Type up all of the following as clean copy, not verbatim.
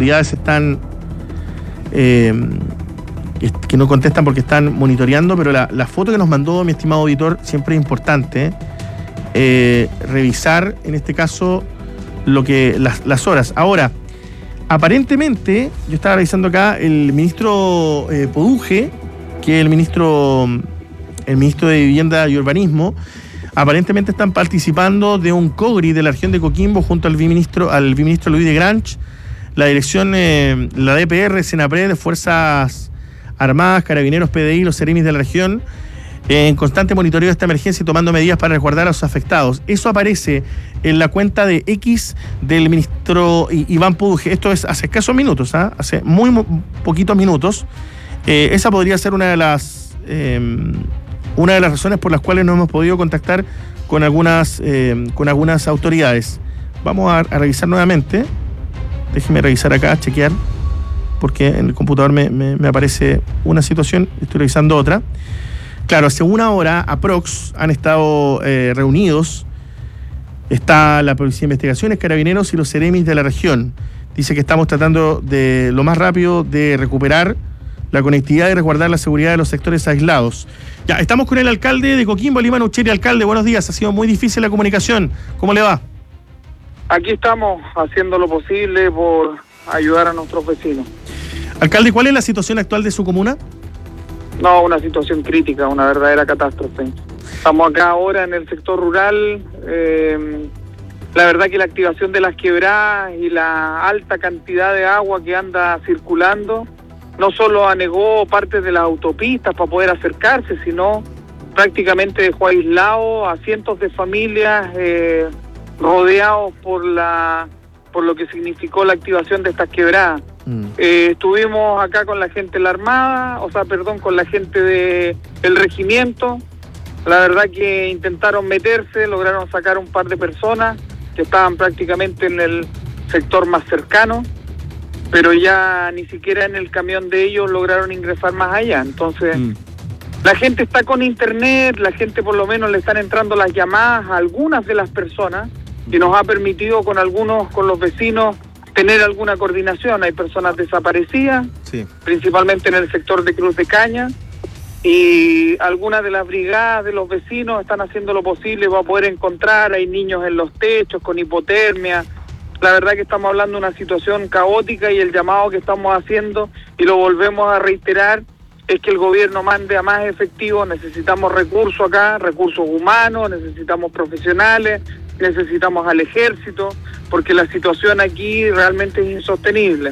autoridades están que no contestan porque están monitoreando, pero la foto que nos mandó mi estimado auditor siempre es importante revisar, en este caso, las horas. Ahora, aparentemente, yo estaba revisando acá, el ministro Poduje, que es el ministro de Vivienda y Urbanismo, aparentemente están participando de un COGRI de la región de Coquimbo junto al viceministro Luis de Granch, la dirección, la DPR, Senapred, de Fuerzas Armadas, Carabineros, PDI, los Ceremis de la región, en constante monitoreo de esta emergencia y tomando medidas para resguardar a los afectados. Eso aparece en la cuenta de X del ministro Iván Poduje. Esto es hace escasos minutos, hace muy poquitos minutos. Esa podría ser una de las razones por las cuales no hemos podido contactar con algunas autoridades. Vamos a revisar nuevamente. Déjeme revisar acá, chequear, porque en el computador me aparece una situación, estoy revisando otra. Claro, hace una hora, aprox, han estado reunidos. Está la Policía de Investigaciones, Carabineros y los Ceremis de la región. Dice que estamos tratando de lo más rápido de recuperar la conectividad y resguardar la seguridad de los sectores aislados. Ya, estamos con el alcalde de Coquimbo, Liman Ucheri. Alcalde, buenos días. Ha sido muy difícil la comunicación. ¿Cómo le va? Aquí estamos haciendo lo posible por ayudar a nuestros vecinos. Alcalde, ¿cuál es la situación actual de su comuna? No, una situación crítica, una verdadera catástrofe. Estamos acá ahora en el sector rural. La verdad que la activación de las quebradas y la alta cantidad de agua que anda circulando no solo anegó partes de las autopistas para poder acercarse, sino prácticamente dejó aislado a cientos de familias rodeados por lo que significó la activación de estas quebradas. Estuvimos acá con la gente de la Armada, con la gente del regimiento. La verdad que intentaron meterse, lograron sacar un par de personas que estaban prácticamente en el sector más cercano, pero ya ni siquiera en el camión de ellos lograron ingresar más allá. Entonces, la gente está con internet, la gente por lo menos le están entrando las llamadas a algunas de las personas y nos ha permitido con los vecinos, tener alguna coordinación. Hay personas desaparecidas, sí, principalmente en el sector de Cruz de Caña, y algunas de las brigadas de los vecinos están haciendo lo posible para poder encontrar. Hay niños en los techos con hipotermia. La verdad que estamos hablando de una situación caótica y el llamado que estamos haciendo, y lo volvemos a reiterar, es que el gobierno mande a más efectivos. Necesitamos recursos acá, recursos humanos, necesitamos profesionales, necesitamos al ejército, porque la situación aquí realmente es insostenible.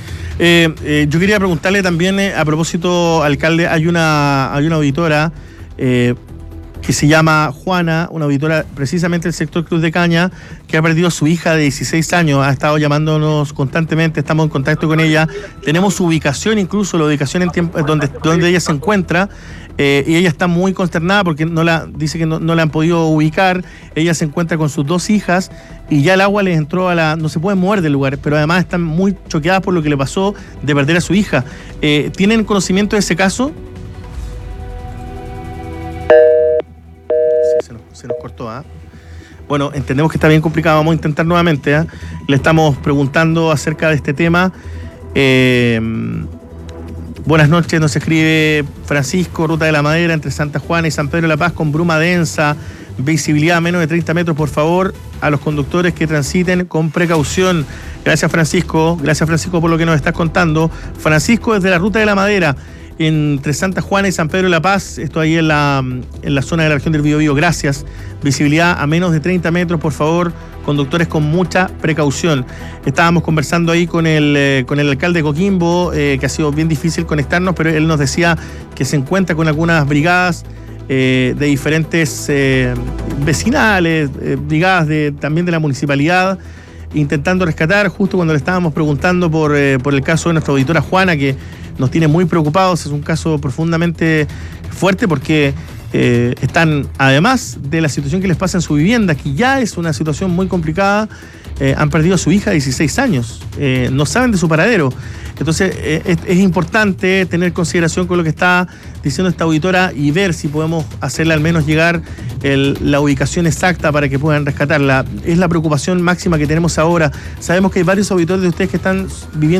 Yo quería preguntarle también, a propósito, alcalde, hay una auditora que se llama Juana, una auditora precisamente del sector Cruz de Caña, que ha perdido a su hija de 16 años, ha estado llamándonos constantemente, estamos en contacto con ella, tenemos su ubicación, incluso la ubicación donde ella se encuentra, y ella está muy consternada porque dice que no la han podido ubicar. Ella se encuentra con sus dos hijas y ya el agua les entró no se pueden mover del lugar, pero además están muy choqueadas por lo que le pasó de perder a su hija. ¿Tienen conocimiento de ese caso? Sí, se nos cortó, Bueno, entendemos que está bien complicado, vamos a intentar nuevamente. Le estamos preguntando acerca de este tema. Buenas noches, nos escribe Francisco, Ruta de la Madera entre Santa Juana y San Pedro de la Paz con bruma densa, visibilidad a menos de 30 metros, por favor, a los conductores que transiten con precaución. Gracias Francisco por lo que nos estás contando. Francisco desde la Ruta de la Madera, entre Santa Juana y San Pedro de la Paz, esto ahí en la zona de la región del Biobío. Gracias. Visibilidad a menos de 30 metros, por favor, conductores con mucha precaución. Estábamos conversando ahí con el alcalde de Coquimbo, que ha sido bien difícil conectarnos, pero él nos decía que se encuentra con algunas brigadas de diferentes vecinales, brigadas también de la municipalidad, intentando rescatar, justo cuando le estábamos preguntando por el caso de nuestra auditora Juana, que nos tiene muy preocupados. Es un caso profundamente fuerte porque están, además de la situación que les pasa en su vivienda, que ya es una situación muy complicada, han perdido a su hija de 16 años, no saben de su paradero. Entonces es importante tener consideración con lo que está diciendo esta auditora y ver si podemos hacerle al menos llegar la ubicación exacta para que puedan rescatarla. Es la preocupación máxima que tenemos ahora. Sabemos que hay varios auditores de ustedes que están viviendo